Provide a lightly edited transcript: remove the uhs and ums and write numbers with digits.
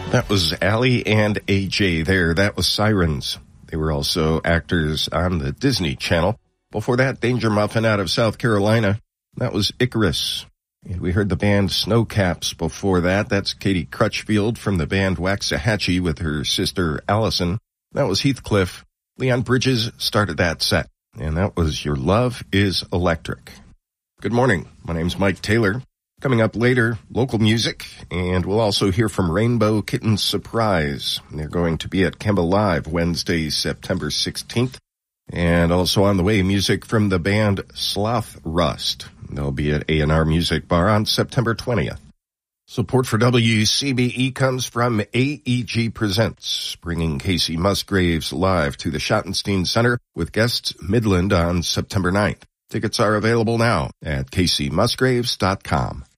That was Allie and AJ there. That was Sirens. They were also actors on the Disney Channel. Before that, Danger Muffin out of South Carolina. That was Icarus. And we heard the band Snowcaps before that. That's Katie Crutchfield from the band Waxahachie with her sister Allison. That was Heathcliff. Leon Bridges started that set. And that was Your Love is Electric. Good morning. My name's Mike Taylor. Coming up later, local music, and we'll also hear from Rainbow Kitten Surprise. They're going to be at Kemba Live Wednesday, September 16th. And also on the way, music from the band Sloth Rust. They'll be at A&R Music Bar on September 20th. Support for WCBE comes from AEG Presents, bringing Casey Musgraves live to the Schottenstein Center with guests Midland on September 9th. Tickets are available now at caseymusgraves.com.